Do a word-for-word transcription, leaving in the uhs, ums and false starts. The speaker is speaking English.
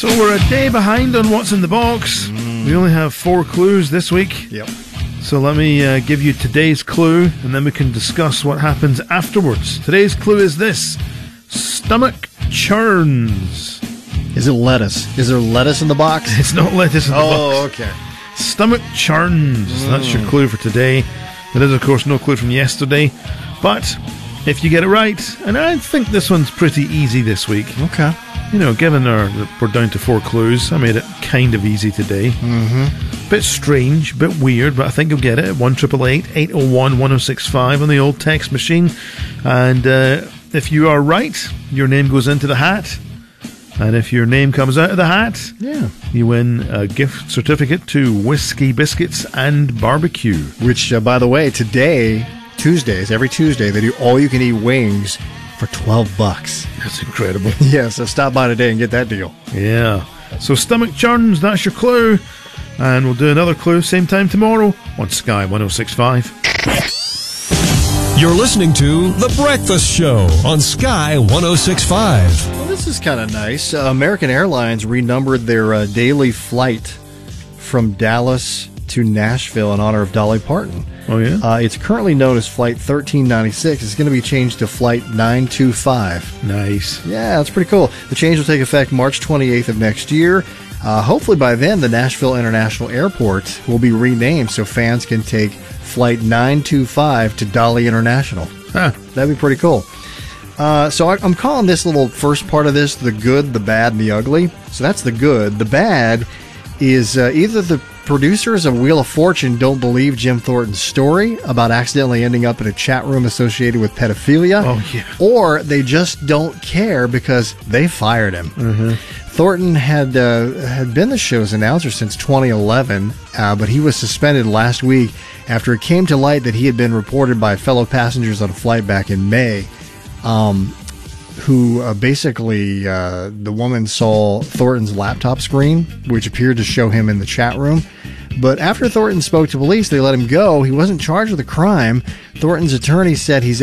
So we're a day behind on what's in the box. Mm. We only have four clues this week. Yep. So let me uh, give you today's clue, and then we can discuss what happens afterwards. Today's clue is this. Stomach churns. Is it lettuce? Is there lettuce in the box? It's not lettuce in the oh, box. Oh, okay. Stomach churns. Mm. That's your clue for today. There is, of course, no clue from yesterday. But if you get it right, and I think this one's pretty easy this week. Okay. You know, given our we're down to four clues, I made it kind of easy today. Mm-hmm. Bit strange, bit weird, but I think you'll get it. one eight eight eight, eight oh one, one oh six five on the old text machine. And uh, if you are right, your name goes into the hat. And if your name comes out of the hat, yeah, you win a gift certificate to Whiskey Biscuits and Barbecue. Which, uh, by the way, today, Tuesdays, every Tuesday, they do all-you-can-eat wings for twelve bucks. That's incredible. Yeah, so stop by today and get that deal. Yeah. So stomach churns, that's your clue. And we'll do another clue same time tomorrow on Sky one oh six point five. You're listening to The Breakfast Show on Sky one oh six point five. Well, this is kind of nice. Uh, American Airlines renumbered their uh, daily flight from Dallas to Nashville in honor of Dolly Parton. Oh, yeah? Uh, it's currently known as Flight thirteen ninety-six. It's going to be changed to Flight nine two five. Nice. Yeah, that's pretty cool. The change will take effect March twenty-eighth of next year. Uh, hopefully by then, the Nashville International Airport will be renamed so fans can take Flight nine two five to Dolly International. Huh. That'd be pretty cool. Uh, so I, I'm calling this little first part of this the good, the bad, and the ugly. So that's the good. The bad is uh, either the producers of Wheel of Fortune don't believe Jim Thornton's story about accidentally ending up in a chat room associated with pedophilia, oh, yeah. or they just don't care because they fired him. Mm-hmm. Thornton had uh, had been the show's announcer since twenty eleven, uh, but he was suspended last week after it came to light that he had been reported by fellow passengers on a flight back in May, um, who uh, basically, uh, the woman saw Thornton's laptop screen, which appeared to show him in the chat room. But after Thornton spoke to police, they let him go. He wasn't charged with a crime. Thornton's attorney said he's